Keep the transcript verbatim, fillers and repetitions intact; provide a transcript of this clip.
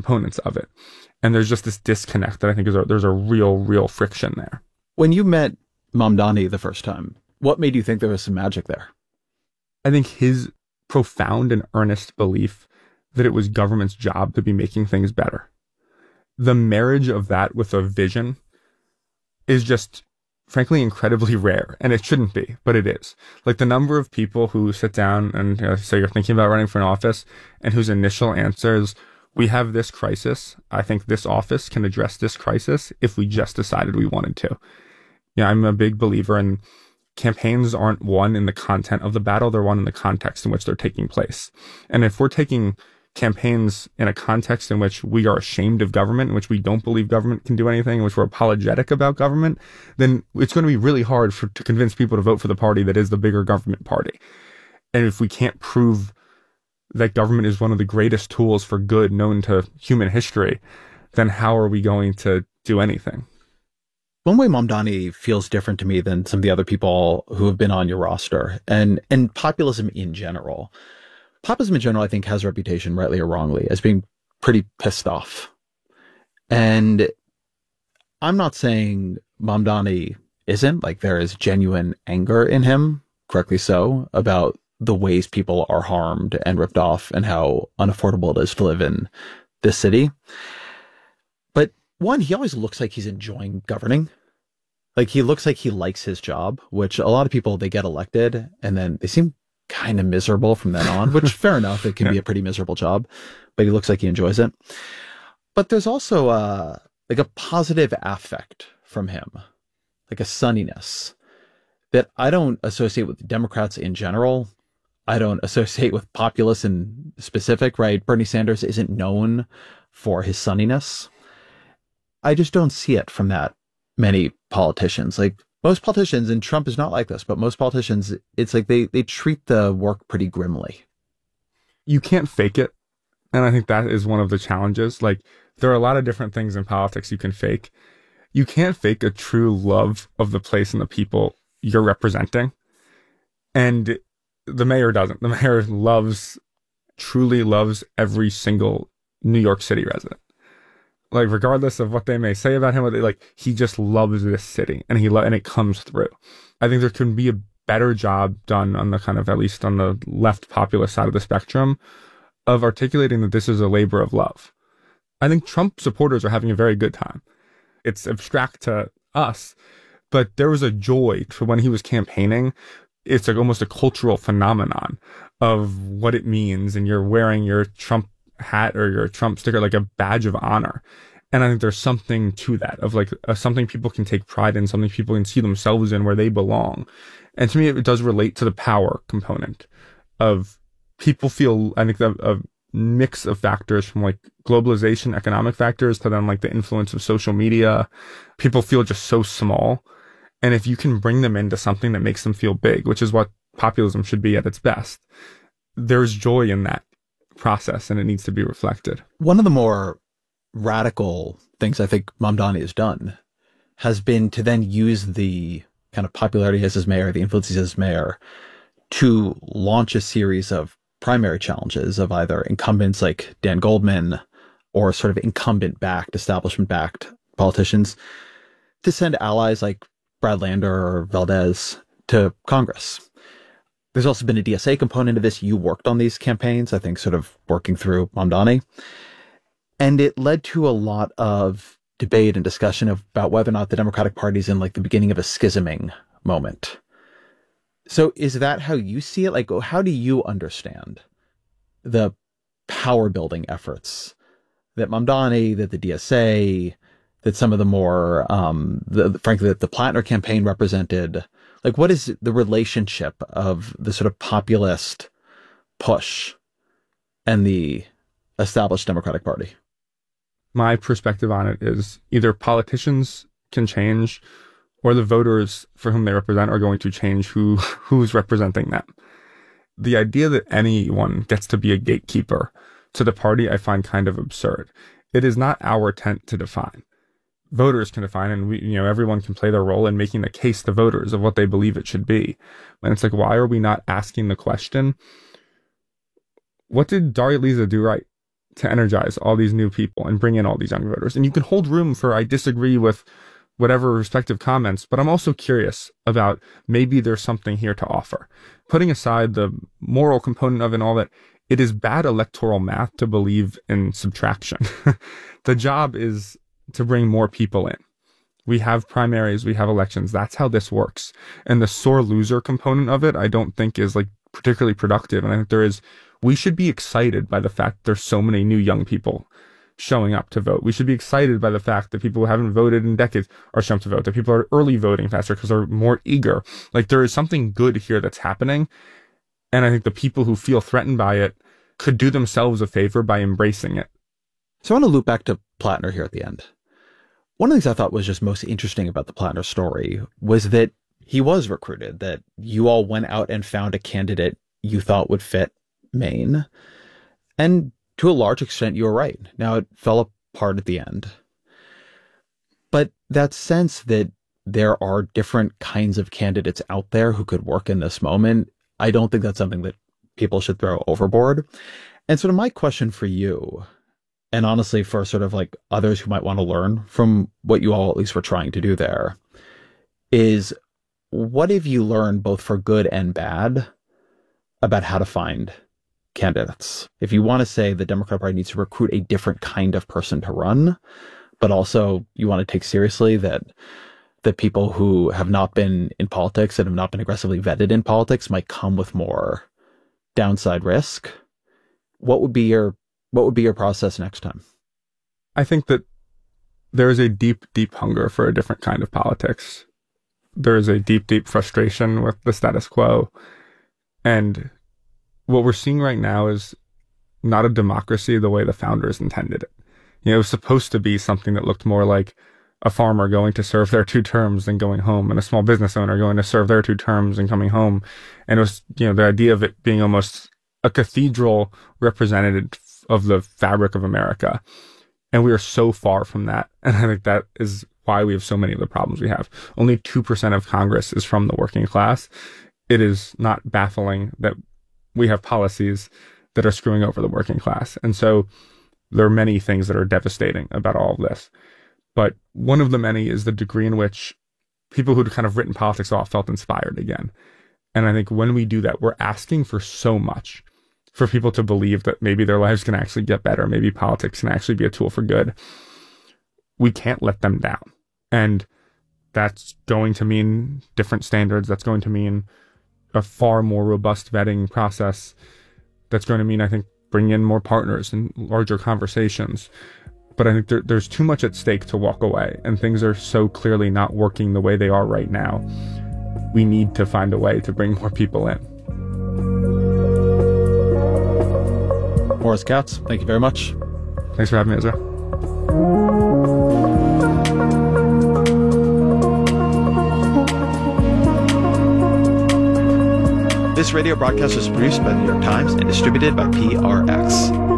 components of it. And there's just this disconnect that I think is a, there's a real, real friction there. When you met Mamdani the first time, what made you think there was some magic there? I think his profound and earnest belief that it was government's job to be making things better. The marriage of that with a vision is just, frankly, incredibly rare. And it shouldn't be, but it is. Like the number of people who sit down and you know, say you're thinking about running for an office and whose initial answer is, we have this crisis. I think this office can address this crisis if we just decided we wanted to. Yeah, I'm a big believer in campaigns aren't won in the content of the battle. They're won in the context in which they're taking place. And if we're taking campaigns in a context in which we are ashamed of government, in which we don't believe government can do anything, in which we're apologetic about government, then it's going to be really hard for, to convince people to vote for the party that is the bigger government party. And if we can't prove that government is one of the greatest tools for good known to human history, then how are we going to do anything? One way Mamdani feels different to me than some of the other people who have been on your roster, and, and populism in general. Populism in general, I think, has a reputation, rightly or wrongly, as being pretty pissed off. And I'm not saying Mamdani isn't. Like, there is genuine anger in him, correctly so, about the ways people are harmed and ripped off and how unaffordable it is to live in this city. But one, he always looks like he's enjoying governing. Like, he looks like he likes his job, which a lot of people, they get elected and then they seem kind of miserable from then on, which fair enough. It can yeah. be a pretty miserable job, but he looks like he enjoys it. But there's also a, like a positive affect from him, like a sunniness that I don't associate with Democrats in general. I don't associate with populists in specific, right? Bernie Sanders isn't known for his sunniness. I just don't see it from that many politicians. Like most politicians, and Trump is not like this, but most politicians, it's like they, they treat the work pretty grimly. You can't fake it. And I think that is one of the challenges. Like there are a lot of different things in politics you can fake. You can't fake a true love of the place and the people you're representing. And the mayor doesn't. The mayor loves, truly loves every single New York City resident. Like, regardless of what they may say about him, what they, like, he just loves this city, and he lo- and it comes through. I think there can be a better job done on the kind of, at least on the left populist side of the spectrum, of articulating that this is a labor of love. I think Trump supporters are having a very good time. It's abstract to us, but there was a joy to when he was campaigning. It's like almost a cultural phenomenon of what it means, and you're wearing your Trump hat or your Trump sticker like a badge of honor. And I think there's something to that, of like uh, something people can take pride in, something people can see themselves in, where they belong. And to me, it does relate to the power component of people feel, I think, a, a mix of factors from like globalization, economic factors, to then like the influence of social media. People feel just so small. And if you can bring them into something that makes them feel big, which is what populism should be at its best, there's joy in that process, and it needs to be reflected. One of the more radical things I think Mamdani has done has been to then use the kind of popularity as his mayor, the influences as mayor, to launch a series of primary challenges of either incumbents like Dan Goldman or sort of incumbent-backed, establishment-backed politicians, to send allies like Brad Lander or Valdez to Congress. There's also been a D S A component of this. You worked on these campaigns, I think, sort of working through Mamdani. And it led to a lot of debate and discussion about whether or not the Democratic Party is in like the beginning of a schisming moment. So is that how you see it? Like, how do you understand the power building efforts that Mamdani, that the D S A, that some of the more, um, the, frankly, that the Plattner campaign represented? Like, what is the relationship of the sort of populist push and the established Democratic Party? My perspective on it is either politicians can change, or the voters for whom they represent are going to change who who's representing them. The idea that anyone gets to be a gatekeeper to the party, I find kind of absurd. It is not our tent to define. Voters can define, and we, you know, everyone can play their role in making the case to voters of what they believe it should be. And it's like, why are we not asking the question, what did Daria Lisa do right? to energize all these new people and bring in all these young voters. And you can hold room for, I disagree with whatever respective comments, but I'm also curious about maybe there's something here to offer. Putting aside the moral component of it and all that, it is bad electoral math to believe in subtraction. The job is to bring more people in. We have primaries, we have elections. That's how this works. And the sore loser component of it, I don't think is like particularly productive. And I think there is, we should be excited by the fact there's so many new young people showing up to vote. We should be excited by the fact that people who haven't voted in decades are showing up to vote, that people are early voting faster because they're more eager. Like there is something good here that's happening. And I think the people who feel threatened by it could do themselves a favor by embracing it. So I want to loop back to Plattner here at the end. One of the things I thought was just most interesting about the Plattner story was that he was recruited, that you all went out and found a candidate you thought would fit Maine. And to a large extent, you were right. Now, it fell apart at the end. But that sense that there are different kinds of candidates out there who could work in this moment, I don't think that's something that people should throw overboard. And sort of my question for you, and honestly for sort of like others who might want to learn from what you all at least were trying to do there, is what have you learned both for good and bad about how to find candidates? If you want to say the Democratic Party needs to recruit a different kind of person to run, but also you want to take seriously that the people who have not been in politics and have not been aggressively vetted in politics might come with more downside risk, what would be your what would be your process next time? I think that there is a deep, deep hunger for a different kind of politics. There is a deep, deep frustration with the status quo. And what we're seeing right now is not a democracy the way the founders intended it. You know, it was supposed to be something that looked more like a farmer going to serve their two terms and going home, and a small business owner going to serve their two terms and coming home. And it was, you know, the idea of it being almost a cathedral representative of the fabric of America. And we are so far from that. And I think that is why we have so many of the problems we have. Only two percent of Congress is from the working class. It is not baffling that we have policies that are screwing over the working class. And so there are many things that are devastating about all of this. But one of the many is the degree in which people who'd kind of written politics off felt inspired again. And I think when we do that, we're asking for so much for people to believe that maybe their lives can actually get better. Maybe politics can actually be a tool for good. We can't let them down. And that's going to mean different standards. That's going to mean a far more robust vetting process. That's going to mean, I think, bring in more partners and larger conversations. But I think there, there's too much at stake to walk away, and things are so clearly not working the way they are right now. We need to find a way to bring more people in. Morris Katz, thank you very much. Thanks for having me, Ezra. This radio broadcast was produced by the New York Times and distributed by P R X.